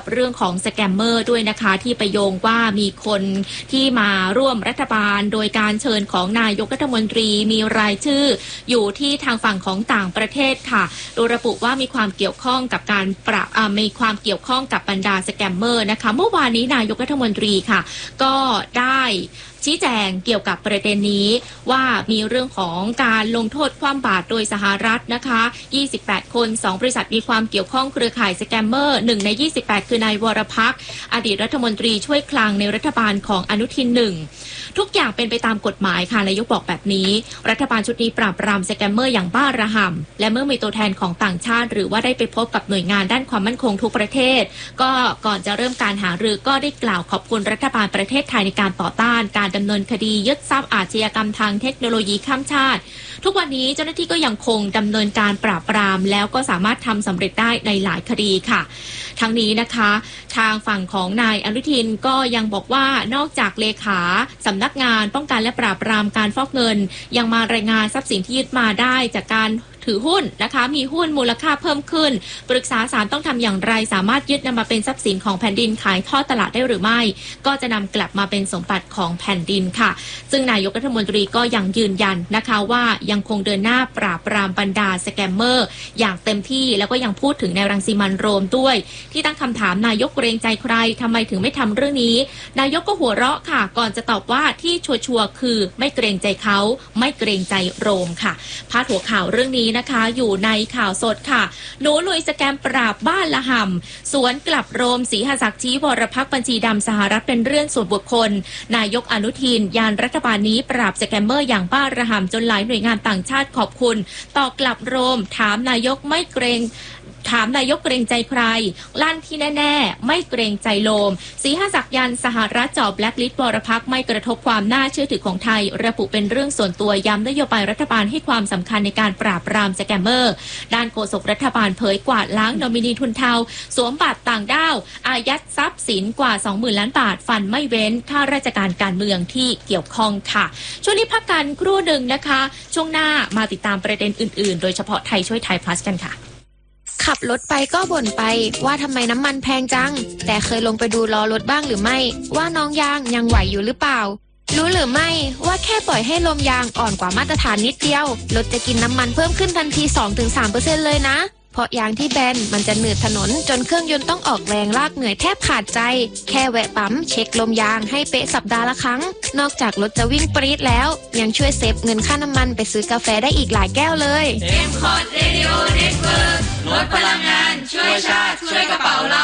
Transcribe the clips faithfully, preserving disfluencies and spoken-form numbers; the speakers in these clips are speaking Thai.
เรื่องของสแกมเมอร์ด้วยนะคะที่ไปโยงว่ามีคนที่มาร่วมรัฐบาลโดยการเชิญของนายกรัฐมนตรีมีรายชื่ออยู่ที่ทางฝั่งของต่างประเทศค่ะโดยระบุว่ามีความเกี่ยวข้องกับการปราบมีความเกี่ยวข้องกับบรรดาสแกมเมอร์นะคะเมื่อวานนี้นายกรัฐมนตรีค่ะก็ได้ชี้แจงเกี่ยวกับประเด็นนี้ว่ามีเรื่องของการลงโทษคว่ำบาตรโดยสหรัฐนะคะยี่สิบแปดคนสองบริษัทมีความเกี่ยวข้องเครือข่ายสแกมเมอร์หนึ่งในยี่สิบแปดคือนายวรพักษ์อดีตรัฐมนตรีช่วยคลังในรัฐบาลของอนุทินหนึ่งทุกอย่างเป็นไปตามกฎหมายค่ะนายกบอกแบบนี้รัฐบาลชุดนี้ปราบปรามสแกมเมอร์อย่างบ้าระห่ำและเมื่อมีตัวแทนของต่างชาติหรือว่าได้ไปพบกับหน่วยงานด้านความมั่นคงทุกประเทศก็ก่อนจะเริ่มการหารือก็ได้กล่าวขอบคุณรัฐบาลประเทศไทยในการต่อต้านการดำเนินคดียึดทรัพย์อาชญากรรมทางเทคโนโลยีข้ามชาติทุกวันนี้เจ้าหน้าที่ก็ยังคงดำเนินการปราบปรามแล้วก็สามารถทำสำเร็จได้ในหลายคดีค่ะทั้งนี้นะคะทางฝั่งของนายอนุทินก็ยังบอกว่านอกจากเลขาสำนักงานป้องกันและปราบปรามการฟอกเงินยังมารายงานทรัพย์สินที่ยึดมาได้จากการถือหุ้นนะคะมีหุ้นมูลค่าเพิ่มขึ้นปรึกษาศาลต้องทำอย่างไรสามารถยึดนำมาเป็นทรัพย์สินของแผ่นดินขายทอดตลาดได้หรือไม่ก็จะนำกลับมาเป็นสมบัติของแผ่นดินค่ะซึ่งนายกรัฐมนตรีก็ยังยืนยันนะคะว่ายังคงเดินหน้าปราบปรามบรรดาสแกมเมอร์อย่างเต็มที่แล้วก็ยังพูดถึงในรังสิมันต์โรมด้วยที่ตั้งคำถามนายกเกรงใจใครทำไมถึงไม่ทำเรื่องนี้นายกก็หัวเราะค่ะก่อนจะตอบว่าที่ชัวร์ๆคือไม่เกรงใจเขาไม่เกรงใจโรมค่ะพาดหัวข่าวเรื่องนี้นะคะอยู่ในข่าวสดค่ะหนูลุยสแกมปราบบ้านละห่ำสวนกลับโรมศรีหศักดิ์ชี้วรพักษ์บัญชีดำสหรัฐเป็นเรื่องส่วนบุคคลนายกอนุทินยานรัฐบาลนี้ปราบสแกมเมอร์อย่างบ้าระห่ำจนหลายหน่วยงานต่างชาติขอบคุณต่อกลับโรมถามนายกไม่เกรงถามนายกเกรงใจใครลั่นที่แน่ๆไม่เกรงใจโลมศรีหศักดิ์ยันสหรัฐจอบแบล็คลิสต์วรพักษ์ไม่กระทบความน่าเชื่อถือของไทยระบุเป็นเรื่องส่วนตัวย้ำนโยบายรัฐบาลให้ความสำคัญในการปราบปรามสแกมเมอร์ด้านโฆษกรัฐบาลเผยกวาดล้างนอมินีทุนเทาสวมบัตรต่างด้าวอายัดทรัพย์สินกว่า สองหมื่น ล้านบาทฟันไม่เว้นข้าราชการการเมืองที่เกี่ยวข้องค่ะช่วงนี้พักกันครู่หนึ่งนะคะช่วงหน้ามาติดตามประเด็นอื่นๆโดยเฉพาะไทยช่วยไทย plus กันค่ะขับรถไปก็บ่นไปว่าทำไมน้ำมันแพงจังแต่เคยลงไปดูล้อรถบ้างหรือไม่ว่าน้องยางยังไหวอยู่หรือเปล่ารู้หรือไม่ว่าแค่ปล่อยให้ลมยางอ่อนกว่ามาตรฐานนิดเดียวรถจะกินน้ำมันเพิ่มขึ้นทันที สองถึงสามเปอร์เซ็นต์ เลยนะเพราะยางที่แบนมันจะหนืดถนนจนเครื่องยนต์ต้องออกแรงลากเหนื่อยแทบขาดใจแค่แวะปั๊มเช็คลมยางให้เป๊ะสัปดาห์ละครั้งนอกจากรถจะวิ่งปรี๊ดแล้วยังช่วยเซฟเงินค่าน้ำมันไปซื้อกาแฟได้อีกหลายแก้วเลยเอ็ม คอร์ด Radio Network ลดพลังงานช่วยชาติช่วยกระเป๋าเรา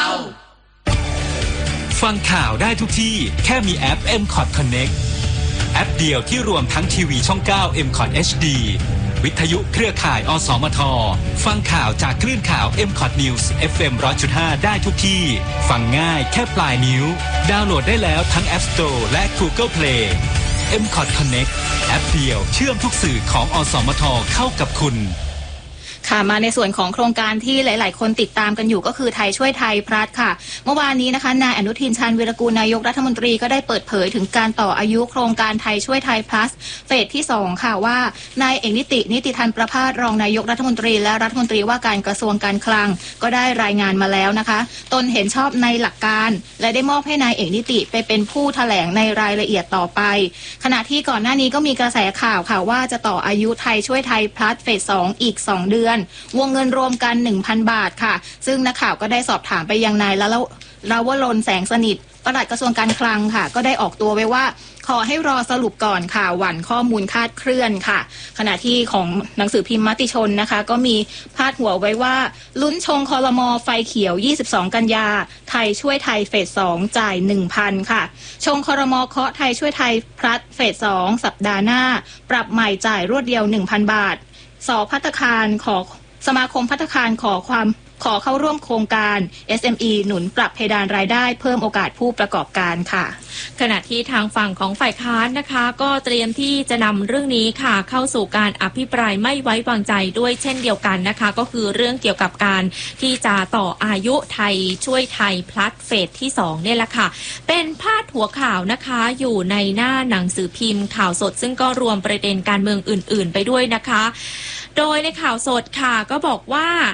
ฟังข่าวได้ทุกที่แค่มีแอป เอ็ม คอร์ด Connect แอปเดียวที่รวมทั้งทีวีช่อง เก้า เอ็ม คอร์ด เอช ดี วิทยุเครือข่ายอสมทฟังข่าวจากคลื่นข่าว เอ็ม คอร์ด News เอฟ เอ็ม หนึ่งร้อยจุดห้า ได้ทุกที่ฟังง่ายแค่ปลายนิ้วดาวน์โหลดได้แล้วทั้ง App Store และ Google Play เอ็ม คอร์ด Connect แอปเดียวเชื่อมทุกสื่อของอสมทเข้ากับคุณค่ะมาในส่วนของโครงการที่หลายๆคนติดตามกันอยู่ก็คือไทยช่วยไทยพลัสค่ะเมื่อวานนี้นะคะนายอนุทินชาญวีรกูลนายกรัฐมนตรีก็ได้เปิดเผยถึงการต่ออายุโครงการไทยช่วยไทยพลัสเฟสที่สองค่ะว่านายเอกนิตินิติธันประภาสรองนายกรัฐมนตรีและรัฐมนตรีว่าการกระทรวงการคลังก็ได้รายงานมาแล้วนะคะตนเห็นชอบในหลักการและได้มอบให้นายเอกนิติไปเป็นผู้แถลงในรายละเอียดต่อไปขณะที่ก่อนหน้านี้ก็มีกระแสข่าวค่ะว่าจะต่ออายุไทยช่วยไทยพลัสเฟสสองอีกสองเดือนวงเงินรวมกัน หนึ่งพัน บาทค่ะซึ่งนักข่าวก็ได้สอบถามไปยังนายละลาวรนแสงสนิทปลัดกระทรวงการคลังค่ะก็ได้ออกตัวไว้ว่าขอให้รอสรุปก่อนค่ะหวั่นข้อมูลคลาดเคลื่อนค่ะขณะที่ของหนังสือพิมพ์มติชนนะคะก็มีพาดหัวไว้ว่าลุ้นชงครม.ไฟเขียวยี่สิบสองกันยาไทยช่วยไทยเฟสสองจ่าย หนึ่งพัน ค่ะชงครม.เคาะไทยช่วยไทยพลัสเฟสสองสัปดาห์หน้าปรับใหม่จ่ายรวดเดียว หนึ่งพัน บาทสภัตตาคารขอสมาคมภัตตาคารขอความขอเข้าร่วมโครงการ เอส เอ็ม อี หนุนปรับเพดานรายได้เพิ่มโอกาสผู้ประกอบการค่ะขณะที่ทางฝั่งของฝ่ายค้านนะคะก็เตรียมที่จะนำเรื่องนี้ค่ะเข้าสู่การอภิปรายไม่ไว้วางใจด้วยเช่นเดียวกันนะคะก็คือเรื่องเกี่ยวกับการที่จะต่ออายุไทยช่วยไทยพลัสเฟสที่สองเนี่ยแหละค่ะเป็นพาดหัวข่าวนะคะอยู่ในหน้าหนังสือพิมพ์ข่าวสดซึ่งก็รวมประเด็นการเมืองอื่นๆไปด้วยนะคะโดยในข่าวสดค่ะก็บอกว่า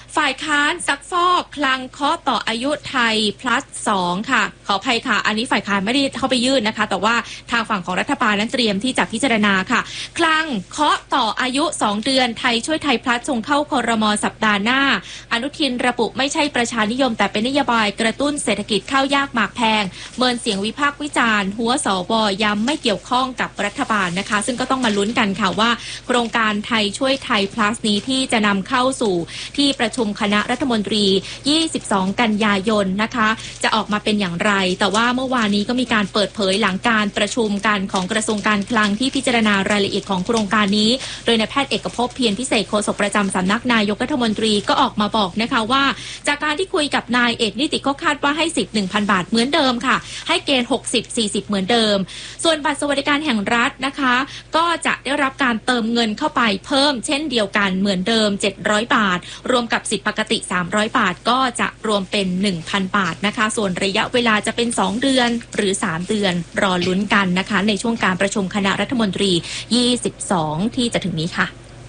ฝ่ายค้านซักฟอกคลังเคาะต่ออายุไทย plus สองค่ะขออภัยค่ะอันนี้ฝ่ายค้านไม่ได้เข้าไปยื่นนะคะแต่ว่าทางฝั่งของรัฐบาลนั้นเตรียมที่จะพิจารณาค่ะคลังเคาะต่ออายุสองเดือนไทยช่วยไทย plus ส่งเข้าครม.สัปดาห์หน้าอนุทินระบุไม่ใช่ประชานิยมแต่เป็นนโยบายกระตุ้นเศรษฐกิจข้าวยากหมากแพงเมินเสียงวิพากษ์วิจารณ์หัวสวย้ำไม่เกี่ยวข้องกับรัฐบาลนะคะซึ่งก็ต้องมาลุ้นกันค่ะว่าโครงการไทยช่วยไทย plus นี้ที่จะนำเข้าสู่ที่ประชุมคณะรัฐมนตรียี่สิบสองกันยายนนะคะจะออกมาเป็นอย่างไรแต่ว่าเมื่อวานนี้ก็มีการเปิดเผยหลังการประชุมกันของกระทรวงการคลังที่พิจารณารายละเอียดของโครงการนี้โดยนายแพทย์เอกภพเพียรพิเศษโฆษกประจำสำนักนายกรัฐมนตรีก็ออกมาบอกนะคะว่าจากการที่คุยกับนายเอกนิติก็คาดว่าให้สิทธิ์ หนึ่งพัน บาทเหมือนเดิมค่ะให้เกณฑ์หกสิบ สี่สิบเหมือนเดิมส่วนบัตรสวัสดิการแห่งรัฐนะคะก็จะได้รับการเติมเงินเข้าไปเพิ่มเช่นเดียวกันเหมือนเดิมเจ็ดร้อยบาทรวมกับสิทธิปกติสามร้อยบาทก็จะรวมเป็น หนึ่งพัน บาทนะคะส่วนระยะเวลาจะเป็นสองเดือนหรือสามเดือนรอลุ้นกันนะคะในช่วงการประชุมคณะรัฐมนตรียี่สิบสองที่จะถึงนี้ค่ะ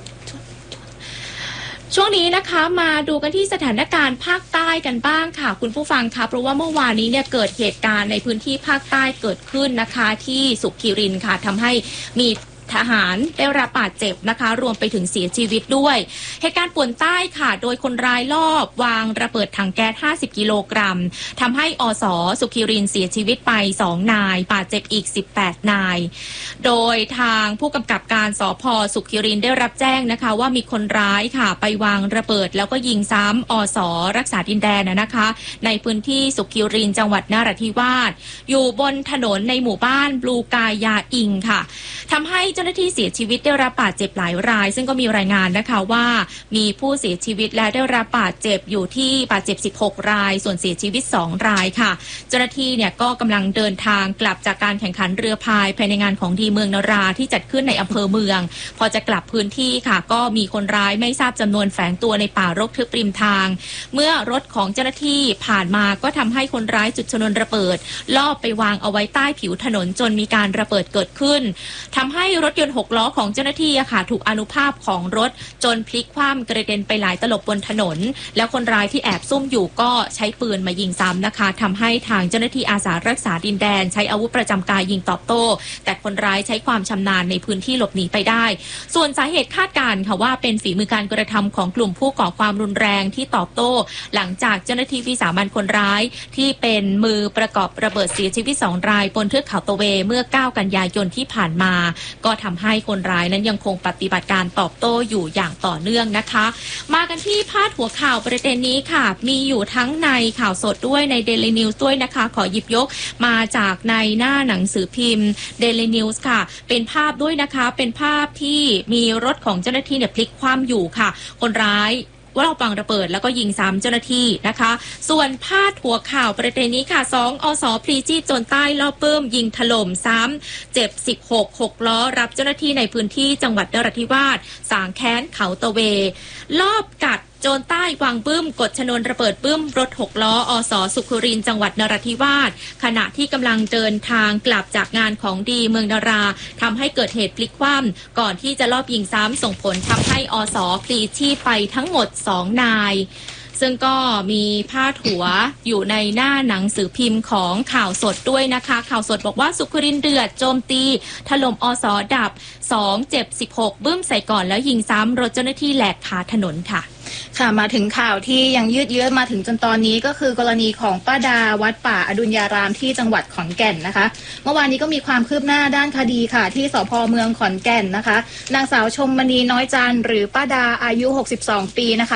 ช่วงนี้นะคะมาดูกันที่สถานการณ์ภาคใต้กันบ้างค่ะคุณผู้ฟังคะเพราะว่าเมื่อวานนี้เนี่ยเกิดเหตุการณ์ในพื้นที่ภาคใต้เกิดขึ้นนะคะที่สุขิรินทร์ค่ะทำให้มีทหารได้รับบาดเจ็บนะคะรวมไปถึงเสียชีวิตด้วยเหตุการณ์ป่วนใต้ค่ะโดยคนร้ายลอบวางระเบิดถังแก๊สห้าสิบกิโลกรัมทำให้อส.สุขิรินทร์เสียชีวิตไปสองนายบาดเจ็บอีกสิบแปดนายโดยทางผู้กำกับการสภ.สุขิรินทร์ได้รับแจ้งนะคะว่ามีคนร้ายค่ะไปวางระเบิดแล้วก็ยิงซ้ำอส.รักษาดินแดนนะคะในพื้นที่สุขิรินทร์จังหวัดนราธิวาสอยู่บนถนนในหมู่บ้านบลูกายาอิงค่ะทำให้เจ้าหน้าที่เสียชีวิตได้รับบาดเจ็บหลายรายซึ่งก็มีรายงานนะคะว่ามีผู้เสียชีวิตและได้รับบาดเจ็บอยู่ที่บาดเจ็บสิบหกรายส่วนเสียชีวิตสองรายค่ะเจ้าหน้าที่เนี่ยก็กำลังเดินทางกลับจากการแข่งขันเรือพายภายในงานของดีเมืองนราที่จัดขึ้นในอำเภอเมืองพอจะกลับพื้นที่ค่ะก็มีคนร้ายไม่ทราบจำนวนแฝงตัวในป่ารกทึบริมทางเมื่อรถของเจ้าหน้าที่ผ่านมาก็ทำให้คนร้ายจุดชนวนระเบิดลอบไปวางเอาไว้ใต้ผิวถนนจนมีการระเบิดเกิดขึ้นทำให้รถยนต์หกล้อของเจ้าหน้าที่อะค่ะถูกอานุภาพของรถจนพลิกคว่ำกระเด็นไปหลายตลบบนถนนแล้วคนร้ายที่แอบซุ่มอยู่ก็ใช้ปืนมายิงซ้ำนะคะทำให้ทางเจ้าหน้าที่อาสารักษาดินแดนใช้อาวุธประจำกายยิงตอบโต้แต่คนร้ายใช้ความชำนาญในพื้นที่หลบหนีไปได้ส่วนสาเหตุคาดการณ์ค่ะว่าเป็นฝีมือการกระทำของกลุ่มผู้ก่อความรุนแรงที่ตอบโต้หลังจากเจ้าหน้าที่วิสามันคนร้ายที่เป็นมือประกอบระเบิดเสียชีวิตสองรายบนเทือกเขาตะเวเมื่อเก้ากันยายนที่ผ่านมาก็ทำให้คนร้ายนั้นยังคงปฏิบัติการตอบโต้อยู่อย่างต่อเนื่องนะคะมากันที่พาดหัวข่าวประเด็นนี้ค่ะมีอยู่ทั้งในข่าวสดด้วยใน Daily News ด้วยนะคะขอหยิบยกมาจากในหน้าหนังสือพิมพ์ Daily News ค่ะเป็นภาพด้วยนะคะเป็นภาพที่มีรถของเจ้าหน้าที่เนี่ยพลิกคว่ำอยู่ค่ะคนร้ายว่าเราปังระเบิดแล้วก็ยิงซ้ำเจ้าหน้าที่นะคะส่วนพาดหัวข่าวประเด็นนี้ค่ะสองอส.พลีจี้โจรใต้ลอบปลื้มยิงถล่มซ้ำเจ็บสิบหก หกล้อรับเจ้าหน้าที่ในพื้นที่จังหวัดนราธิวาสสางแค้นเขาตะเวลอบกัดโจรใต้วางบึ้มกดชนวนระเบิดบึ้มรถหกล้ออส.สุขิรินทร์จังหวัดนราธิวาสขณะที่กำลังเดินทางกลับจากงานของดีเมืองนาราทำให้เกิดเหตุพลิกคว่ำก่อนที่จะลอบยิงซ้ำส่งผลทำให้อส.พลีชีพไปทั้งหมดสองนายซึ่งก็มีพาดหัวอยู่ในหน้าหนังสือพิมพ์ของข่าวสดด้วยนะคะข่าวสดบอกว่าสุขิรินทร์เดือดโจมตีถล่มอส.ดับสองเจ็บสิบหกบึ้มใส่ก่อนแล้วยิงซ้ำรถเจ้าหน้าที่แหลกขาถนนค่ะค่ะมาถึงข่าวที่ยังยืดเยื้อมาถึงจนตอนนี้ก็คือกรณีของป้าดาวัดป่าอดุลยารามที่จังหวัดขอนแก่นนะคะเมื่อวานนี้ก็มีความคืบหน้าด้านคดีค่ะที่สภ.เมืองขอนแก่นนะคะนางสาวชมมณีน้อยจันทร์หรือป้าดาอายุหกสิบสองปีนะคะ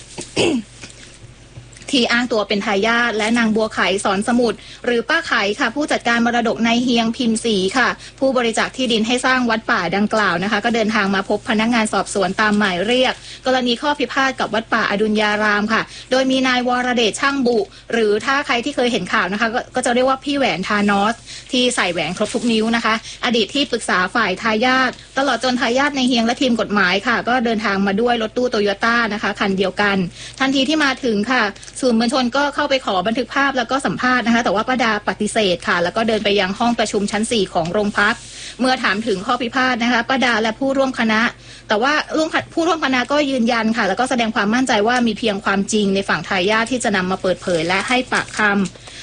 ที่อ้างตัวเป็นทายาทและนางบัวไขสอนสมุทรหรือป้าไขค่ะผู้จัดการมรดกในเฮียงพิมพ์ศรีค่ะผู้บริจาคที่ดินให้สร้างวัดป่าดังกล่าวนะคะก็เดินทางมาพบพนักงานสอบสวนตามหมายเรียกกรณีข้อพิพาทกับวัดป่าอดุลยารามค่ะโดยมีนายวรเดชช่างบุหรือถ้าใครที่เคยเห็นข่าวนะคะก็จะเรียกว่าพี่แหวนทานอสที่ใส่แหวนครบทุกนิ้วนะคะอดีตที่ปรึกษาฝ่ายทายาทตลอดจนทายาทในเฮียงและทีมกฎหมายค่ะก็เดินทางมาด้วยรถตู้โตโยต้านะคะคันเดียวกันทันทีที่มาถึงค่ะสื่อมวลชนก็เข้าไปขอบันทึกภาพแล้วก็สัมภาษณ์นะคะแต่ว่าป้าดาปฏิเสธค่ะแล้วก็เดินไปยังห้องประชุมชั้นสี่ของโรงพักเมื่อถามถึงข้อพิพาทนะคะป้าดาและผู้ร่วมคณะแต่ว่าผู้ร่วมคณะก็ยืนยันค่ะแล้วก็แสดงความมั่นใจว่ามีเพียงความจริงในฝั่งทายาทที่จะนำมาเปิดเผยและให้ปากคำ